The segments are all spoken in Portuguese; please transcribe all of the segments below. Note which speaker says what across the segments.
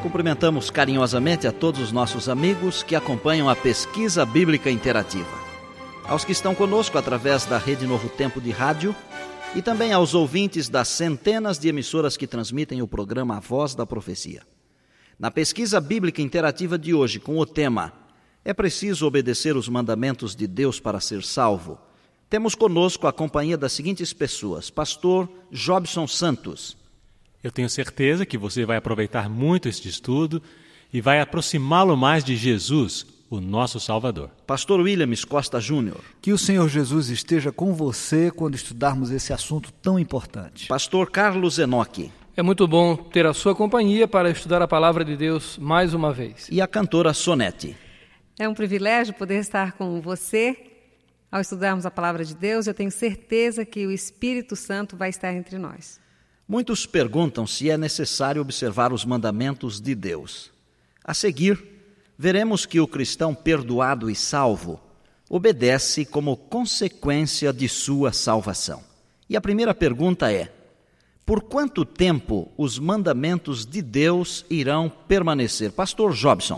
Speaker 1: Cumprimentamos carinhosamente a todos os nossos amigos que acompanham a Pesquisa Bíblica Interativa. Aos que estão conosco através da Rede Novo Tempo de Rádio e também aos ouvintes das centenas de emissoras que transmitem o programa A Voz da Profecia. Na Pesquisa Bíblica Interativa de hoje, com o tema "É preciso obedecer os mandamentos de Deus para ser salvo?", temos conosco a companhia das seguintes pessoas: Pastor Jobson Santos.
Speaker 2: Eu tenho certeza que você vai aproveitar muito este estudo e vai aproximá-lo mais de Jesus, o nosso Salvador.
Speaker 1: Pastor Williams Costa Júnior.
Speaker 3: Que o Senhor Jesus esteja com você quando estudarmos esse assunto tão importante.
Speaker 1: Pastor Carlos Enoque.
Speaker 4: É muito bom ter a sua companhia para estudar a Palavra de Deus mais uma vez.
Speaker 1: E a cantora Sonete.
Speaker 5: É um privilégio poder estar com você ao estudarmos a Palavra de Deus. Eu tenho certeza que o Espírito Santo vai estar entre nós.
Speaker 1: Muitos perguntam se é necessário observar os mandamentos de Deus. A seguir, veremos que o cristão perdoado e salvo obedece como consequência de sua salvação. E a primeira pergunta é: por quanto tempo os mandamentos de Deus irão permanecer? Pastor Jobson.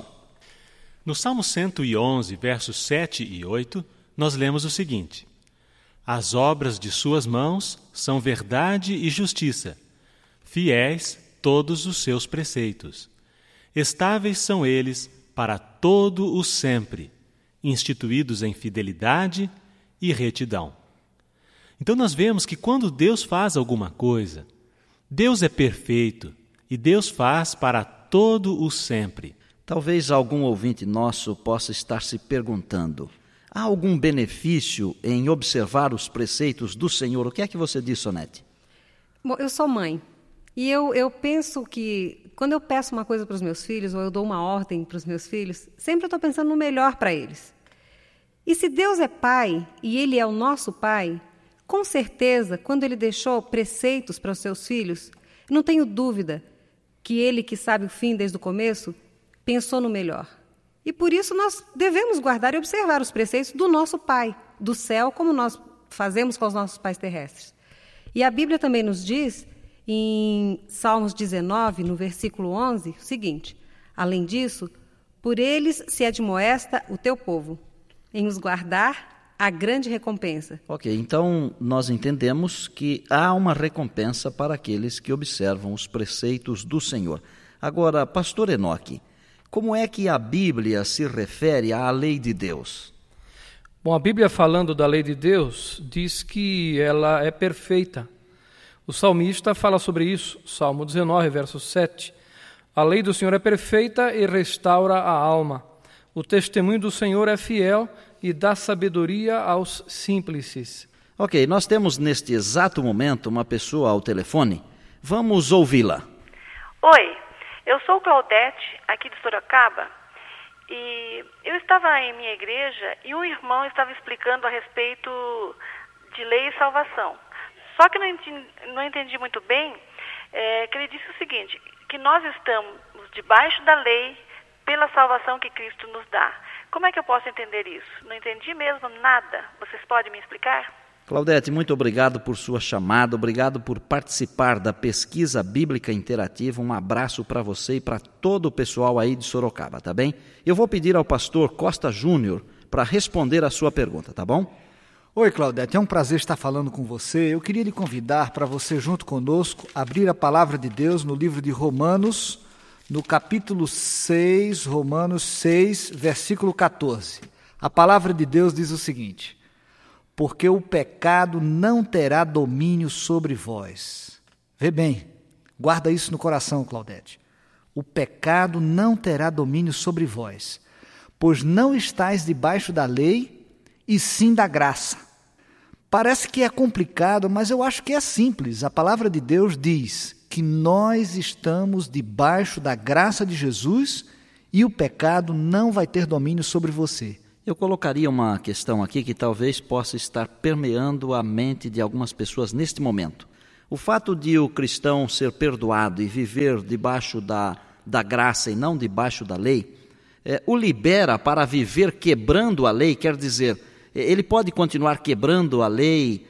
Speaker 2: No Salmo 111, versos 7 e 8, nós lemos o seguinte: As obras de suas mãos são verdade e justiça, fiéis todos os seus preceitos. Estáveis são eles para todo o sempre, instituídos em fidelidade e retidão. Então nós vemos que quando Deus faz alguma coisa, Deus é perfeito e Deus faz para todo o sempre.
Speaker 1: Talvez algum ouvinte nosso possa estar se perguntando: há algum benefício em observar os preceitos do Senhor? O que é que você diz, Sonete?
Speaker 5: Bom, eu sou mãe e eu penso que quando eu peço uma coisa para os meus filhos ou eu dou uma ordem para os meus filhos, sempre eu estou pensando no melhor para eles. E se Deus é Pai e Ele é o nosso Pai, com certeza, quando Ele deixou preceitos para os seus filhos, não tenho dúvida que Ele, que sabe o fim desde o começo, pensou no melhor. E por isso nós devemos guardar e observar os preceitos do nosso Pai, do céu, como nós fazemos com os nossos pais terrestres. E a Bíblia também nos diz, em Salmos 19, no versículo 11, o seguinte: além disso, por eles se admoesta o teu povo, em os guardar a grande recompensa.
Speaker 1: Ok, então nós entendemos que há uma recompensa para aqueles que observam os preceitos do Senhor. Agora, Pastor Enoque, como é que a Bíblia se refere à lei de Deus?
Speaker 4: Bom, a Bíblia, falando da lei de Deus, diz que ela é perfeita. O salmista fala sobre isso, Salmo 19, verso 7. A lei do Senhor é perfeita e restaura a alma. O testemunho do Senhor é fiel e dá sabedoria aos simples.
Speaker 1: Ok, nós temos neste exato momento uma pessoa ao telefone. Vamos ouvi-la.
Speaker 6: Oi, eu sou Claudete, aqui de Sorocaba, e eu estava em minha igreja e um irmão estava explicando a respeito de lei e salvação. Só que não entendi muito bem, que ele disse o seguinte, que nós estamos debaixo da lei pela salvação que Cristo nos dá. Como é que eu posso entender isso? Não entendi mesmo nada. Vocês podem me explicar?
Speaker 1: Claudete, muito obrigado por sua chamada, obrigado por participar da Pesquisa Bíblica Interativa. Um abraço para você e para todo o pessoal aí de Sorocaba, tá bem? Eu vou pedir ao pastor Costa Júnior para responder a sua pergunta, tá bom?
Speaker 3: Oi, Claudete, é um prazer estar falando com você. Eu queria lhe convidar para você, junto conosco, abrir a Palavra de Deus no livro de Romanos, no capítulo 6, Romanos 6, versículo 14. A Palavra de Deus diz o seguinte: porque o pecado não terá domínio sobre vós. Vê bem, guarda isso no coração, Claudete. O pecado não terá domínio sobre vós, pois não estáis debaixo da lei, e sim da graça. Parece que é complicado, mas eu acho que é simples. A palavra de Deus diz que nós estamos debaixo da graça de Jesus e o pecado não vai ter domínio sobre você.
Speaker 1: Eu colocaria uma questão aqui que talvez possa estar permeando a mente de algumas pessoas neste momento. O fato de o cristão ser perdoado e viver debaixo da graça e não debaixo da lei, o libera para viver quebrando a lei, quer dizer, ele pode continuar quebrando a lei,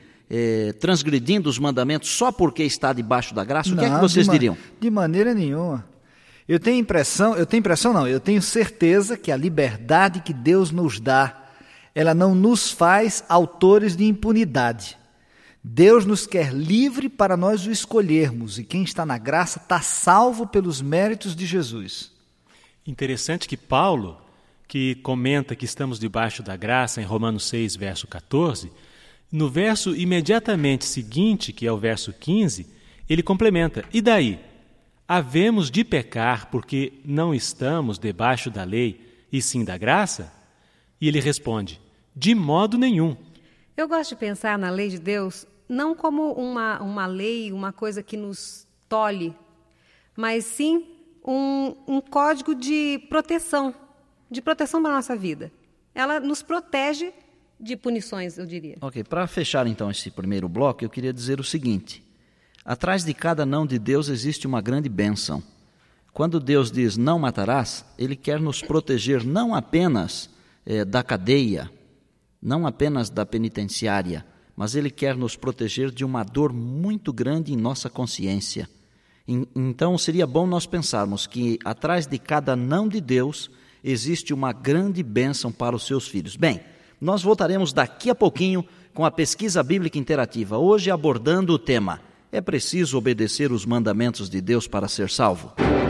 Speaker 1: transgredindo os mandamentos só porque está debaixo da graça? O que é que vocês diriam?
Speaker 3: De maneira nenhuma. Eu tenho certeza que a liberdade que Deus nos dá, ela não nos faz autores de impunidade. Deus nos quer livre para nós o escolhermos, e quem está na graça está salvo pelos méritos de Jesus.
Speaker 2: Interessante que Paulo, que comenta que estamos debaixo da graça em Romanos 6, verso 14, no verso imediatamente seguinte, que é o verso 15, ele complementa: e daí? Havemos de pecar porque não estamos debaixo da lei, e sim da graça? E ele responde: de modo nenhum.
Speaker 5: Eu gosto de pensar na lei de Deus não como uma lei, uma coisa que nos tolhe, mas sim um código de proteção para a nossa vida. Ela nos protege de punições, eu diria.
Speaker 1: Ok, para fechar então esse primeiro bloco, eu queria dizer o seguinte: atrás de cada não de Deus existe uma grande bênção. Quando Deus diz não matarás, Ele quer nos proteger não apenas da cadeia, não apenas da penitenciária, mas Ele quer nos proteger de uma dor muito grande em nossa consciência. Então seria bom nós pensarmos que atrás de cada não de Deus existe uma grande bênção para os seus filhos. Bem, nós voltaremos daqui a pouquinho com a pesquisa bíblica interativa, hoje abordando o tema: é preciso obedecer os mandamentos de Deus para ser salvo?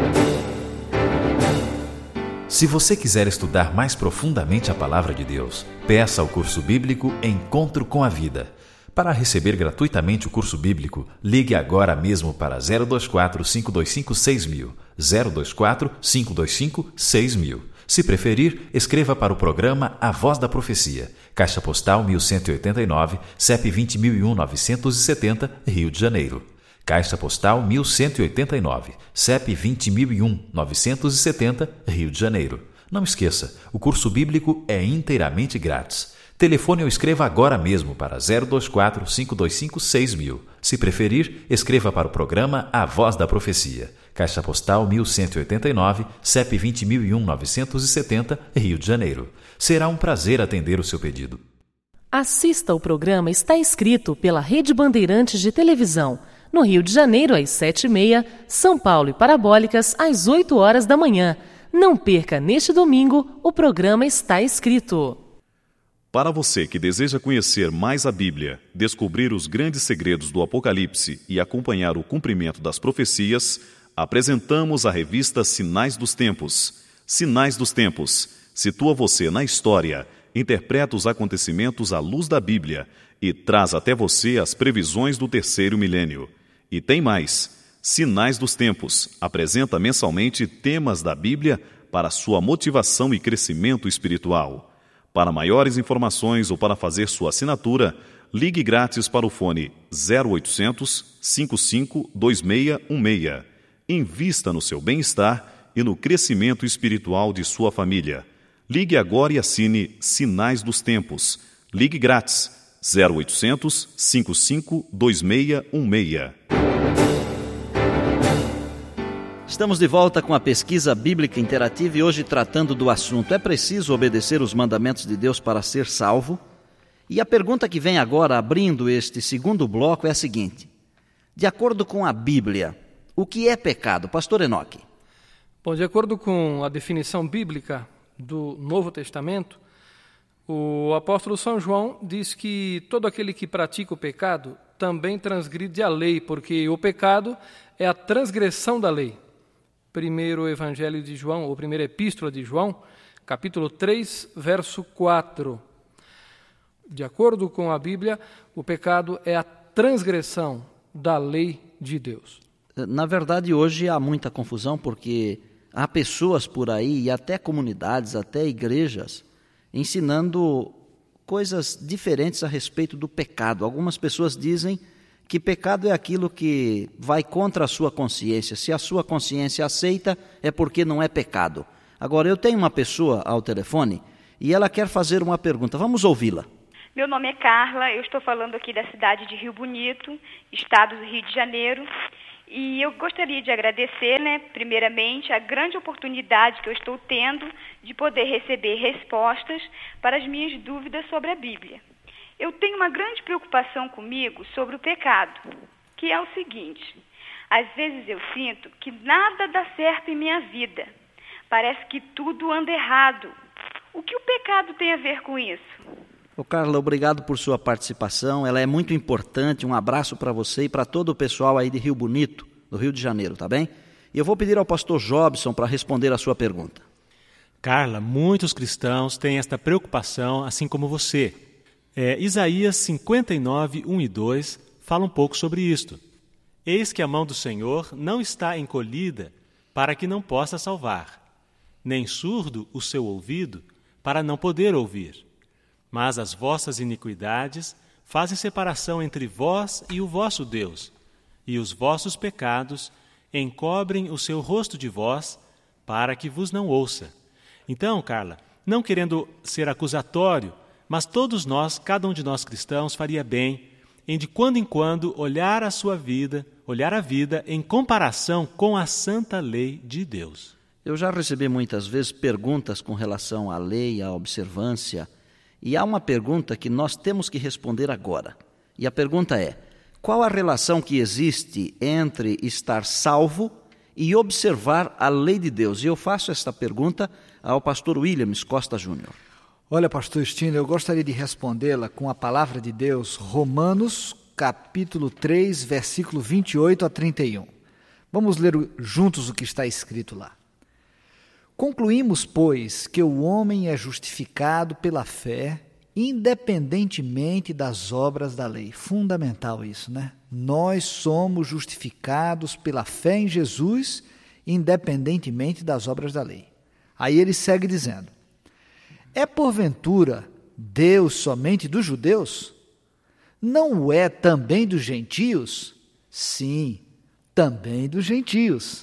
Speaker 7: Se você quiser estudar mais profundamente a Palavra de Deus, peça ao curso bíblico Encontro com a Vida. Para receber gratuitamente o curso bíblico, ligue agora mesmo para 024-525-6000, 024-525-6000. Se preferir, escreva para o programa A Voz da Profecia, Caixa Postal 1189, CEP 20.001-970, Rio de Janeiro. Caixa Postal 1189, CEP 20.001-970, Rio de Janeiro. Não esqueça, o curso bíblico é inteiramente grátis. Telefone ou escreva agora mesmo para 024-525-6000. Se preferir, escreva para o programa A Voz da Profecia, Caixa Postal 1189, CEP 20.001-970, Rio de Janeiro. Será um prazer atender o seu pedido.
Speaker 8: Assista ao programa Está Escrito pela Rede Bandeirantes de Televisão, no Rio de Janeiro às 7h30, São Paulo e Parabólicas às 8h da manhã. Não perca neste domingo o programa Está Escrito.
Speaker 9: Para você que deseja conhecer mais a Bíblia, descobrir os grandes segredos do Apocalipse e acompanhar o cumprimento das profecias, apresentamos a revista Sinais dos Tempos. Sinais dos Tempos situa você na história, interpreta os acontecimentos à luz da Bíblia e traz até você as previsões do terceiro milênio. E tem mais. Sinais dos Tempos apresenta mensalmente temas da Bíblia para sua motivação e crescimento espiritual. Para maiores informações ou para fazer sua assinatura, ligue grátis para o fone 0800 55 2616. Invista no seu bem-estar e no crescimento espiritual de sua família. Ligue agora e assine Sinais dos Tempos. Ligue grátis 0800 55 2616.
Speaker 1: Estamos de volta com a pesquisa bíblica interativa e hoje tratando do assunto: é preciso obedecer os mandamentos de Deus para ser salvo? E a pergunta que vem agora, abrindo este segundo bloco, é a seguinte: de acordo com a Bíblia, o que é pecado? Pastor Enoque.
Speaker 4: Bom, de acordo com a definição bíblica do Novo Testamento, o apóstolo São João diz que todo aquele que pratica o pecado também transgride a lei, porque o pecado é a transgressão da lei. Primeiro Evangelho de João, ou primeira Epístola de João, capítulo 3, verso 4. De acordo com a Bíblia, o pecado é a transgressão da lei de Deus.
Speaker 1: Na verdade, hoje há muita confusão, porque há pessoas por aí, e até comunidades, até igrejas, ensinando coisas diferentes a respeito do pecado. Algumas pessoas dizem que pecado é aquilo que vai contra a sua consciência. Se a sua consciência aceita, é porque não é pecado. Agora, eu tenho uma pessoa ao telefone e ela quer fazer uma pergunta. Vamos ouvi-la.
Speaker 10: Meu nome é Carla, eu estou falando aqui da cidade de Rio Bonito, estado do Rio de Janeiro. E eu gostaria de agradecer, primeiramente, a grande oportunidade que eu estou tendo de poder receber respostas para as minhas dúvidas sobre a Bíblia. Eu tenho uma grande preocupação comigo sobre o pecado, que é o seguinte: Às vezes eu sinto que nada dá certo em minha vida. Parece que tudo anda errado. O que o pecado tem a ver com isso?
Speaker 1: Ô Carla, obrigado por sua participação, ela é muito importante, um abraço para você e para todo o pessoal aí de Rio Bonito, do Rio de Janeiro, tá bem? E eu vou pedir ao pastor Jobson para responder a sua pergunta.
Speaker 2: Carla, muitos cristãos têm esta preocupação, assim como você. Isaías 59, 1 e 2 fala um pouco sobre isto. Eis que a mão do Senhor não está encolhida para que não possa salvar, nem surdo o seu ouvido para não poder ouvir. Mas as vossas iniquidades fazem separação entre vós e o vosso Deus, e os vossos pecados encobrem o seu rosto de vós, para que vos não ouça. Então, Carla, não querendo ser acusatório, mas todos nós, cada um de nós cristãos, faria bem em de quando em quando olhar a vida em comparação com a santa lei de Deus.
Speaker 1: Eu já recebi muitas vezes perguntas com relação à lei, à observância, e há uma pergunta que nós temos que responder agora. E a pergunta é: qual a relação que existe entre estar salvo e observar a lei de Deus? E eu faço esta pergunta ao pastor Williams Costa Júnior.
Speaker 3: Olha, pastor Stine, eu gostaria de respondê-la com a palavra de Deus, Romanos, capítulo 3, versículo 28 a 31. Vamos ler juntos o que está escrito lá. Concluímos, pois, que o homem é justificado pela fé, independentemente das obras da lei. Fundamental isso, né? Nós somos justificados pela fé em Jesus, independentemente das obras da lei. Aí ele segue dizendo: é porventura Deus somente dos judeus? Não o é também dos gentios? Sim, também dos gentios.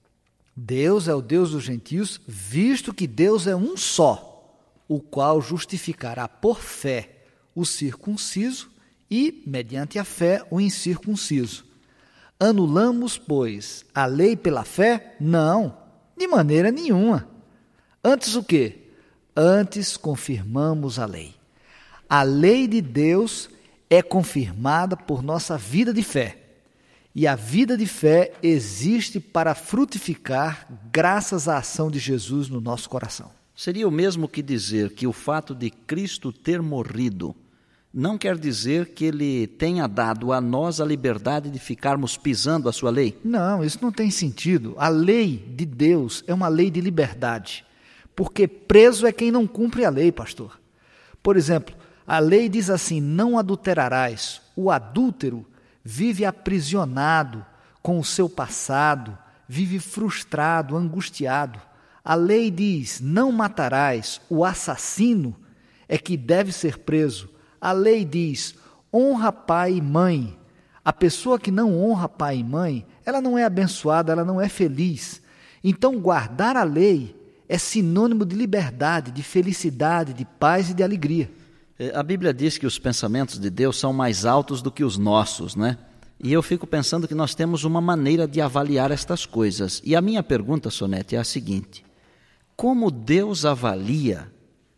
Speaker 3: Deus é o Deus dos gentios, visto que Deus é um só, o qual justificará por fé o circunciso e, mediante a fé, o incircunciso. Anulamos, pois, a lei pela fé? Não, de maneira nenhuma. Antes o quê? Antes confirmamos a lei. A lei de Deus é confirmada por nossa vida de fé. E a vida de fé existe para frutificar graças à ação de Jesus no nosso coração.
Speaker 1: Seria o mesmo que dizer que o fato de Cristo ter morrido não quer dizer que ele tenha dado a nós a liberdade de ficarmos pisando a sua lei?
Speaker 3: Não, isso não tem sentido. A lei de Deus é uma lei de liberdade, porque preso é quem não cumpre a lei, pastor. Por exemplo, a lei diz assim: não adulterarás. O adúltero vive aprisionado com o seu passado, vive frustrado, angustiado. A lei diz: não matarás. O assassino é que deve ser preso. A lei diz: honra pai e mãe. A pessoa que não honra pai e mãe, ela não é abençoada, ela não é feliz. Então, guardar a lei é sinônimo de liberdade, de felicidade, de paz e de alegria.
Speaker 1: A Bíblia diz que os pensamentos de Deus são mais altos do que os nossos, né? E eu fico pensando que nós temos uma maneira de avaliar estas coisas. E a minha pergunta, Sonete, é a seguinte: como Deus avalia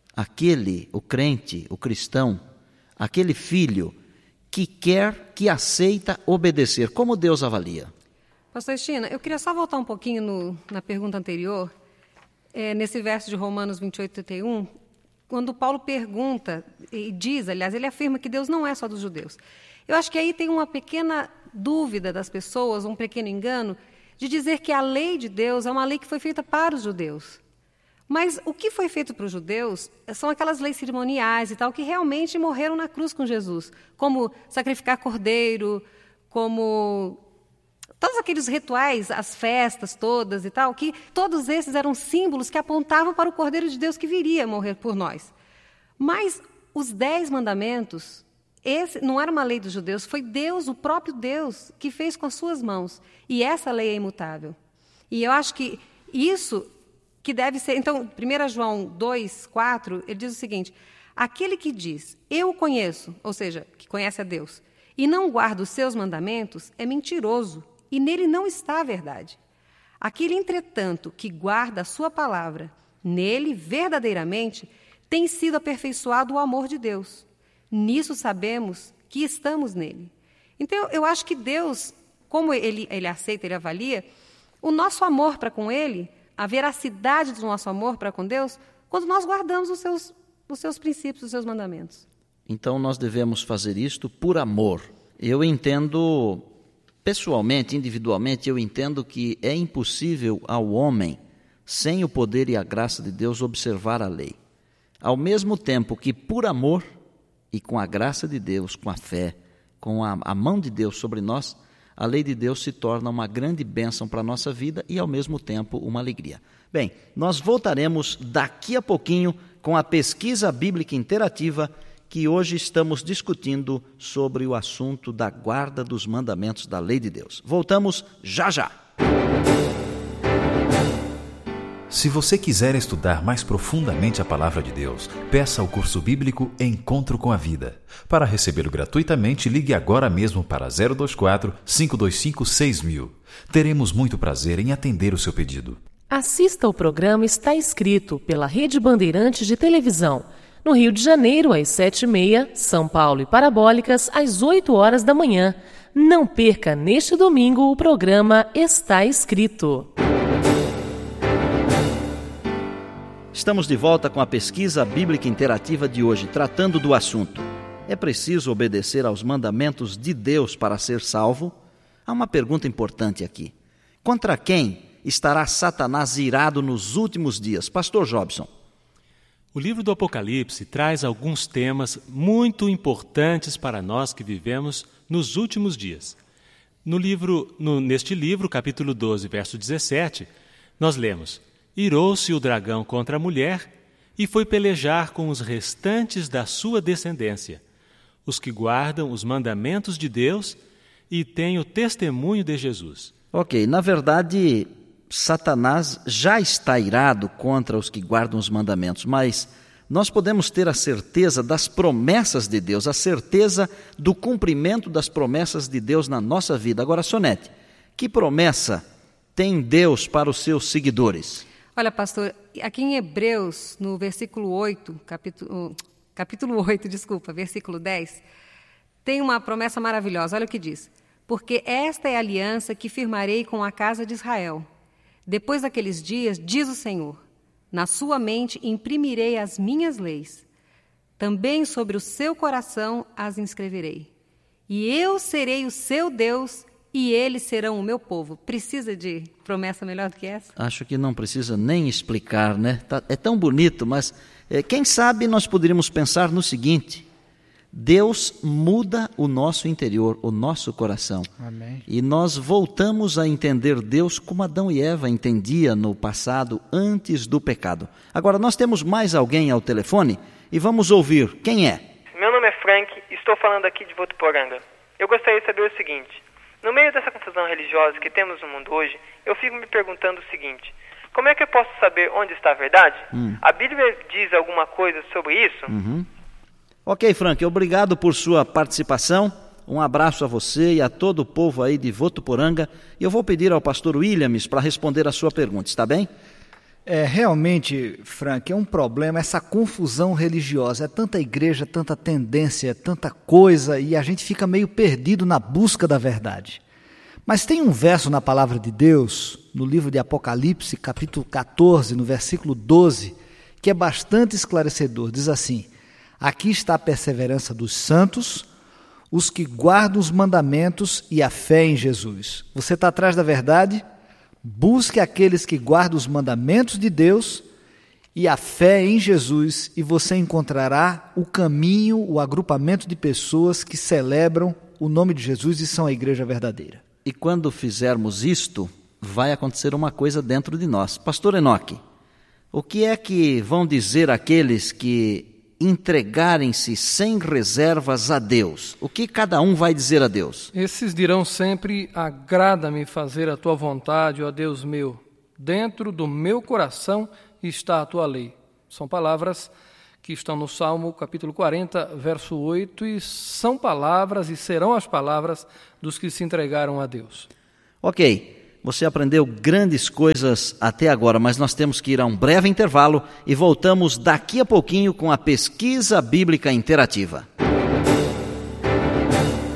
Speaker 1: o crente, o cristão, aquele filho que quer, que aceita obedecer? Como Deus avalia?
Speaker 5: Pastor Estina, eu queria só voltar um pouquinho na pergunta anterior, nesse verso de Romanos 28, 31, quando Paulo pergunta e diz, aliás, ele afirma que Deus não é só dos judeus. Eu acho que aí tem uma pequena dúvida das pessoas, um pequeno engano, de dizer que a lei de Deus é uma lei que foi feita para os judeus. Mas o que foi feito para os judeus são aquelas leis cerimoniais e tal, que realmente morreram na cruz com Jesus, como sacrificar cordeiro, como todos aqueles rituais, as festas todas e tal, que todos esses eram símbolos que apontavam para o Cordeiro de Deus que viria morrer por nós. Mas os 10 mandamentos, esse não era uma lei dos judeus, foi Deus, o próprio Deus, que fez com as suas mãos. E essa lei é imutável. E eu acho que isso que deve ser... Então, 1 João 2, 4, ele diz o seguinte: aquele que diz, eu o conheço, ou seja, que conhece a Deus, e não guarda os seus mandamentos, é mentiroso, e nele não está a verdade. Aquele, entretanto, que guarda a sua palavra, nele, verdadeiramente, tem sido aperfeiçoado o amor de Deus. Nisso sabemos que estamos nele. Então, eu acho que Deus, como ele aceita, ele avalia o nosso amor para com ele, a veracidade do nosso amor para com Deus, quando nós guardamos os seus princípios, os seus mandamentos.
Speaker 1: Então nós devemos fazer isto por amor. Eu entendo, pessoalmente, individualmente, eu entendo que é impossível ao homem, sem o poder e a graça de Deus, observar a lei. Ao mesmo tempo que por amor e com a graça de Deus, com a fé, com a mão de Deus sobre nós, a lei de Deus se torna uma grande bênção para a nossa vida e, ao mesmo tempo, uma alegria. Bem, nós voltaremos daqui a pouquinho com a pesquisa bíblica interativa que hoje estamos discutindo sobre o assunto da guarda dos mandamentos da lei de Deus. Voltamos já já.
Speaker 7: Se você quiser estudar mais profundamente a Palavra de Deus, peça o curso bíblico Encontro com a Vida. Para recebê-lo gratuitamente, ligue agora mesmo para 024-525-6000. Teremos muito prazer em atender o seu pedido.
Speaker 8: Assista ao programa Está Escrito pela Rede Bandeirantes de Televisão. No Rio de Janeiro, às 7h30, São Paulo e Parabólicas, às 8 horas da manhã. Não perca neste domingo o programa Está Escrito.
Speaker 1: Estamos de volta com a pesquisa bíblica interativa de hoje, tratando do assunto: é preciso obedecer aos mandamentos de Deus para ser salvo? Há uma pergunta importante aqui. Contra quem estará Satanás irado nos últimos dias? Pastor Jobson.
Speaker 2: O livro do Apocalipse traz alguns temas muito importantes para nós que vivemos nos últimos dias. Neste livro, capítulo 12, verso 17, nós lemos: irou-se o dragão contra a mulher e foi pelejar com os restantes da sua descendência, os que guardam os mandamentos de Deus e têm o testemunho de Jesus.
Speaker 1: Ok, na verdade, Satanás já está irado contra os que guardam os mandamentos, mas nós podemos ter a certeza das promessas de Deus, a certeza do cumprimento das promessas de Deus na nossa vida. Agora, Sonete, que promessa tem Deus para os seus seguidores?
Speaker 5: Olha, pastor, aqui em Hebreus, no versículo 8, capítulo 8, versículo 10, tem uma promessa maravilhosa. Olha o que diz: porque esta é a aliança que firmarei com a casa de Israel. Depois daqueles dias, diz o Senhor, na sua mente imprimirei as minhas leis. Também sobre o seu coração as inscreverei. E eu serei o seu Deus e eles serão o meu povo. Precisa de promessa melhor do que essa?
Speaker 1: Acho que não precisa nem explicar, né? É tão bonito, mas quem sabe nós poderíamos pensar no seguinte: Deus muda o nosso interior, o nosso coração.
Speaker 3: Amém.
Speaker 1: E nós voltamos a entender Deus como Adão e Eva entendia no passado, antes do pecado. Agora, nós temos mais alguém ao telefone e vamos ouvir. Quem é?
Speaker 11: Meu nome é Frank e estou falando aqui de Votuporanga. Eu gostaria de saber o seguinte: no meio dessa confusão religiosa que temos no mundo hoje, eu fico me perguntando o seguinte: como é que eu posso saber onde está a verdade? A Bíblia diz alguma coisa sobre isso?
Speaker 1: Ok, Frank, obrigado por sua participação. Um abraço a você e a todo o povo aí de Votuporanga. E eu vou pedir ao pastor Williams para responder a sua pergunta, está bem?
Speaker 3: Realmente, Frank, é um problema essa confusão religiosa. É tanta igreja, tanta tendência, tanta coisa, e a gente fica meio perdido na busca da verdade. Mas tem um verso na palavra de Deus, no livro de Apocalipse, capítulo 14, no versículo 12, que é bastante esclarecedor. Diz assim: aqui está a perseverança dos santos, os que guardam os mandamentos e a fé em Jesus. Você está atrás da verdade? Busque aqueles que guardam os mandamentos de Deus e a fé em Jesus, e você encontrará o caminho, o agrupamento de pessoas que celebram o nome de Jesus e são a igreja verdadeira.
Speaker 1: E quando fizermos isto, vai acontecer uma coisa dentro de nós. Pastor Enoque, o que é que vão dizer aqueles que entregarem-se sem reservas a Deus? O que cada um vai dizer a Deus?
Speaker 4: Esses dirão sempre: agrada-me fazer a tua vontade, ó Deus meu. Dentro do meu coração está a tua lei. São palavras que estão no Salmo capítulo 40, verso 8, e são palavras e serão as palavras dos que se entregaram a Deus.
Speaker 1: Ok. Você aprendeu grandes coisas até agora, mas nós temos que ir a um breve intervalo e voltamos daqui a pouquinho com a pesquisa bíblica interativa.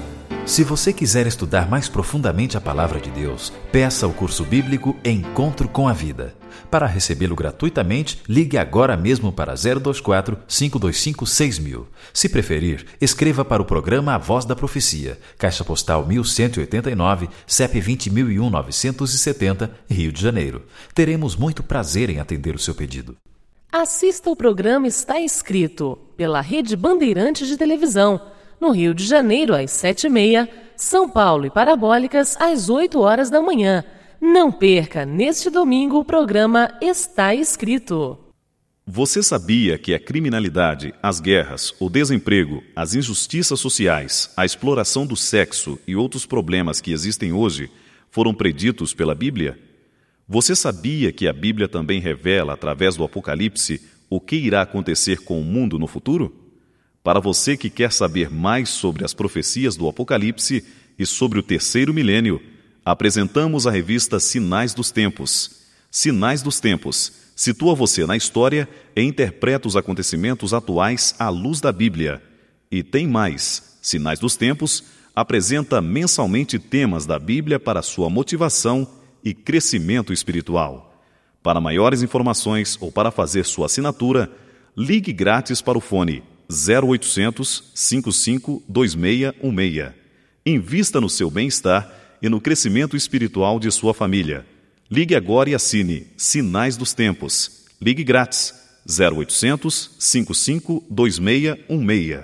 Speaker 7: Se você quiser estudar mais profundamente a Palavra de Deus, peça o curso bíblico Encontro com a Vida. Para recebê-lo gratuitamente, ligue agora mesmo para 024-525-6000. Se preferir, escreva para o programa A Voz da Profecia, Caixa Postal 1189, CEP 20.001-970, Rio de Janeiro. Teremos muito prazer em atender o seu pedido.
Speaker 8: Assista o programa Está Escrito, pela Rede Bandeirantes de Televisão, no Rio de Janeiro às 7h30, São Paulo e Parabólicas às 8 horas da manhã. Não perca, neste domingo, o programa Está Escrito.
Speaker 9: Você sabia que a criminalidade, as guerras, o desemprego, as injustiças sociais, a exploração do sexo e outros problemas que existem hoje foram preditos pela Bíblia? Você sabia que a Bíblia também revela, através do Apocalipse, o que irá acontecer com o mundo no futuro? Para você que quer saber mais sobre as profecias do Apocalipse e sobre o terceiro milênio, apresentamos a revista Sinais dos Tempos. Sinais dos Tempos situa você na história e interpreta os acontecimentos atuais à luz da Bíblia. E tem mais. Sinais dos Tempos apresenta mensalmente temas da Bíblia para sua motivação e crescimento espiritual. Para maiores informações ou para fazer sua assinatura, ligue grátis para o fone 0800 55 2616. Invista no seu bem-estar e no crescimento espiritual de sua família. Ligue agora e assine Sinais dos Tempos. Ligue grátis 0800 55 2616.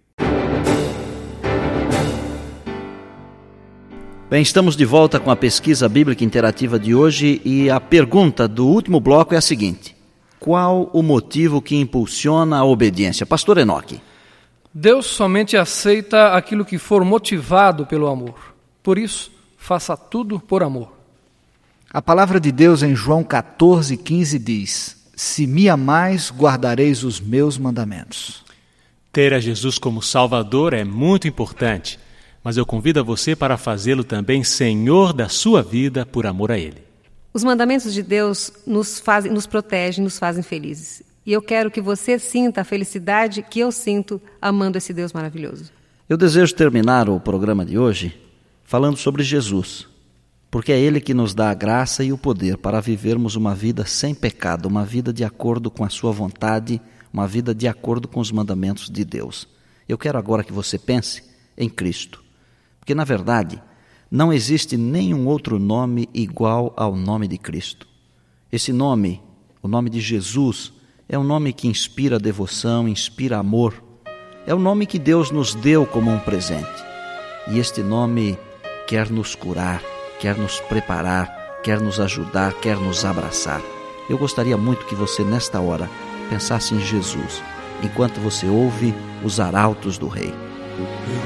Speaker 1: Bem, estamos de volta com a pesquisa bíblica interativa de hoje e a pergunta do último bloco é a seguinte: qual o motivo que impulsiona a obediência? Pastor Enoque.
Speaker 4: Deus somente aceita aquilo que for motivado pelo amor. Por isso, faça tudo por amor.
Speaker 3: A palavra de Deus em João 14,15 diz: se me amais, guardareis os meus mandamentos.
Speaker 2: Ter a Jesus como Salvador é muito importante, mas eu convido a você para fazê-lo também Senhor da sua vida por amor a Ele.
Speaker 5: Os mandamentos de Deus nos protegem, nos fazem felizes. E eu quero que você sinta a felicidade que eu sinto amando esse Deus maravilhoso.
Speaker 1: Eu desejo terminar o programa de hoje falando sobre Jesus, porque é Ele que nos dá a graça e o poder para vivermos uma vida sem pecado, uma vida de acordo com a sua vontade, uma vida de acordo com os mandamentos de Deus. Eu quero agora que você pense em Cristo, porque na verdade não existe nenhum outro nome igual ao nome de Cristo. Esse nome, o nome de Jesus, é um nome que inspira devoção, inspira amor. É o nome que Deus nos deu como um presente. E este nome quer nos curar, quer nos preparar, quer nos ajudar, quer nos abraçar. Eu gostaria muito que você, nesta hora, pensasse em Jesus, enquanto você ouve os arautos do Rei.